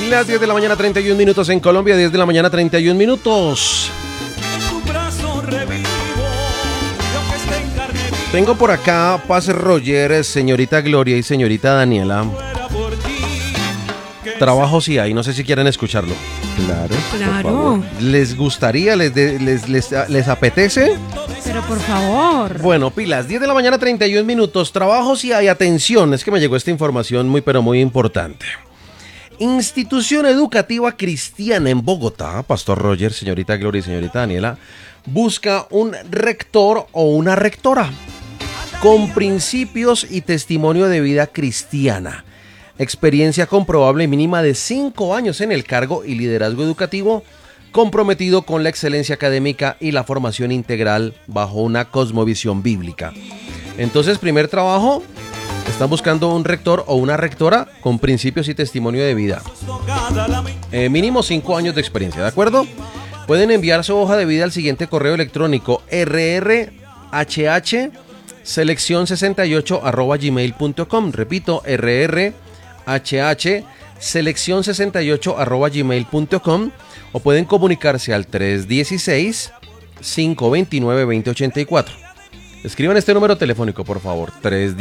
Las 10 de la mañana 31 minutos en Colombia, 10 de la mañana 31 minutos. Tengo por acá Paz Roger, señorita Gloria y señorita Daniela. Trabajo sí hay, no sé si quieren escucharlo. Claro. ¿Les gustaría? ¿Les apetece? Pero por favor. Bueno, pilas, 10 de la mañana 31 minutos. Trabajo sí hay, atención, es que me llegó esta información muy pero muy importante. Institución Educativa Cristiana en Bogotá, Pastor Roger, señorita Gloria y señorita Daniela, busca un rector o una rectora con principios y testimonio de vida cristiana, experiencia comprobable mínima de 5 años en el cargo y liderazgo educativo, comprometido con la excelencia académica y la formación integral bajo una cosmovisión bíblica. Entonces, primer trabajo, están buscando un rector o una rectora con principios y testimonio de vida. Mínimo 5 años de experiencia, ¿de acuerdo? Pueden enviar su hoja de vida al siguiente correo electrónico: rrhseleccion68@gmail.com. Repito, rrhseleccion68@gmail.com, o pueden comunicarse al 316-529-2084. Escriban este número telefónico, por favor: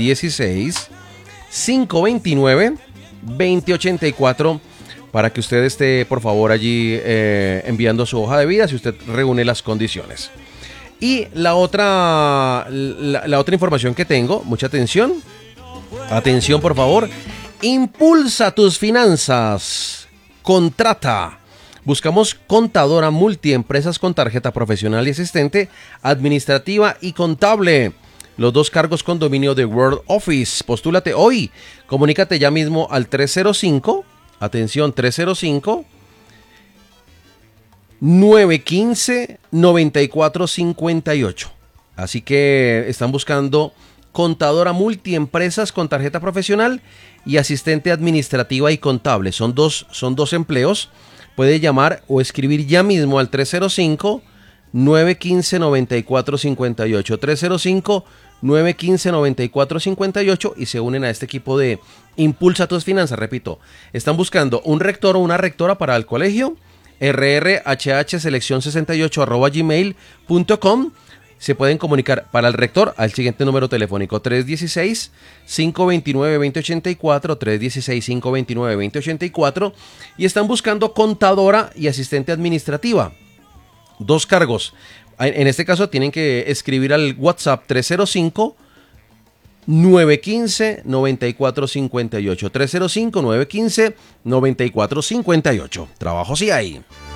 316-529-2084, para que usted esté, por favor, allí enviando su hoja de vida si usted reúne las condiciones. Y la otra información que tengo, mucha atención, por favor: impulsa tus finanzas, contrata. Buscamos contadora multiempresas con tarjeta profesional y asistente administrativa y contable. Los 2 cargos con dominio de Word Office. Postúlate hoy. Comunícate ya mismo al 305, atención, 305-915-9458. Así que están buscando contadora multiempresas con tarjeta profesional y asistente administrativa y contable. Son dos empleos. Puede llamar o escribir ya mismo al 305-915-9458. 305-915-9458 y se unen a este equipo de Impulsa tus finanzas. Repito, están buscando un rector o una rectora para el colegio. rrhseleccion68@gmail.com. Se pueden comunicar para el rector al siguiente número telefónico: 316-529-2084, 316-529-2084, y están buscando contadora y asistente administrativa. 2 cargos. En este caso tienen que escribir al WhatsApp 305-915-9458, 305-915-9458. Trabajo sí hay.